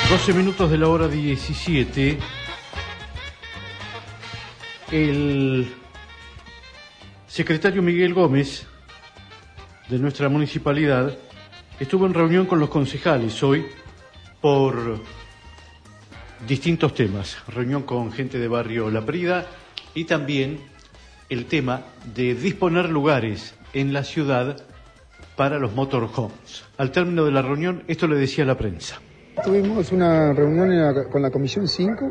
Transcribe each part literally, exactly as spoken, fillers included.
doce minutos de la hora diecisiete. El secretario Miguel Gómez, de nuestra municipalidad, estuvo en reunión con los concejales hoy por distintos temas. Reunión con gente de barrio La Prida y también el tema de disponer lugares en la ciudad para los motorhomes. Al término de la reunión, esto le decía a la prensa. Tuvimos una reunión en la, con la Comisión cinco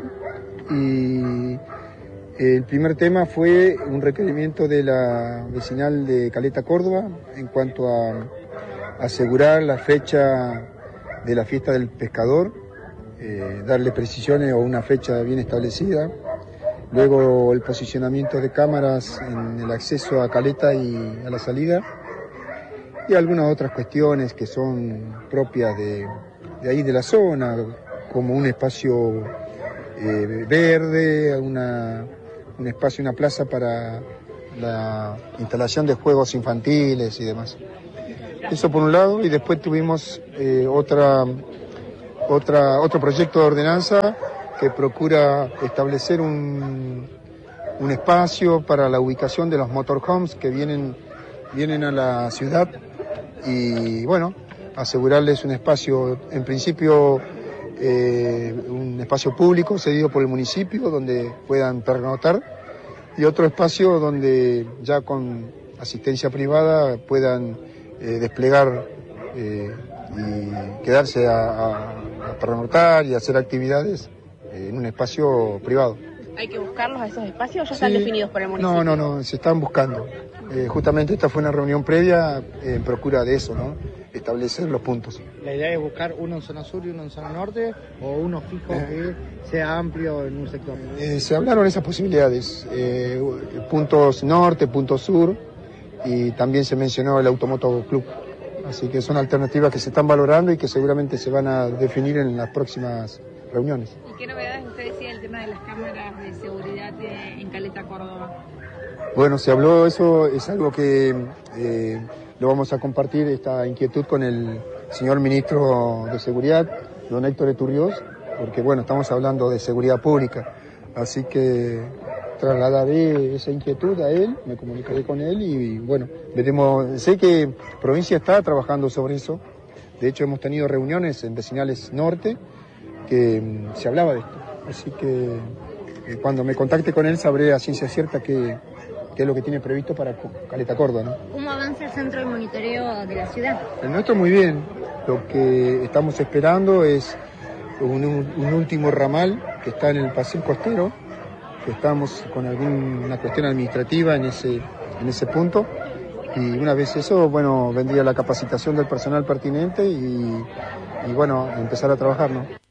y el primer tema fue un requerimiento de la vecinal de Caleta, Córdoba, en cuanto a asegurar la fecha de la fiesta del pescador, eh, darle precisiones o una fecha bien establecida. Luego el posicionamiento de cámaras en el acceso a Caleta y a la salida. Y algunas otras cuestiones que son propias de, de ahí de la zona, como un espacio eh, verde, una, un espacio, una plaza para la instalación de juegos infantiles y demás. Eso por un lado, y después tuvimos eh, otra, otra, otro proyecto de ordenanza que procura establecer un, un espacio para la ubicación de los motorhomes que vienen, vienen a la ciudad. Y bueno, asegurarles un espacio, en principio eh, un espacio público cedido por el municipio donde puedan pernoctar y otro espacio donde ya con asistencia privada puedan eh, desplegar eh, y quedarse a, a, a pernoctar y hacer actividades en un espacio privado. ¿Hay que buscarlos a esos espacios o ya están sí. definidos por el municipio? No, no, no, se están buscando. Eh, justamente esta fue una reunión previa eh, en procura de eso, ¿no? Establecer los puntos. ¿La idea es buscar uno en zona sur y uno en zona norte o uno fijo eh, que sea amplio en un sector? Eh, se hablaron esas posibilidades, eh, puntos norte, puntos sur y también se mencionó el Automoto Club. Así que son alternativas que se están valorando y que seguramente se van a definir en las próximas reuniones. ¿Y qué novedades usted decía del tema de las cámaras de seguridad de, en Caleta, Córdoba? Bueno, se habló, eso es algo que eh, lo vamos a compartir, esta inquietud con el señor ministro de Seguridad, don Héctor Eturriós, porque bueno, estamos hablando de seguridad pública, así que trasladaré esa inquietud a él, me comunicaré con él y bueno, veremos. Sé que provincia está trabajando sobre eso, de hecho hemos tenido reuniones en Vecinales Norte que um, se hablaba de esto, así que eh, cuando me contacte con él sabré a ciencia cierta que que es lo que tiene previsto para Caleta, Córdoba, ¿no? ¿Cómo avanza el centro de monitoreo de la ciudad? El nuestro muy bien. Lo que estamos esperando es un, un último ramal que está en el paseo costero, que estamos con alguna cuestión administrativa en ese, en ese punto. Y una vez eso, bueno, vendría la capacitación del personal pertinente y, y bueno, empezar a trabajar, ¿no?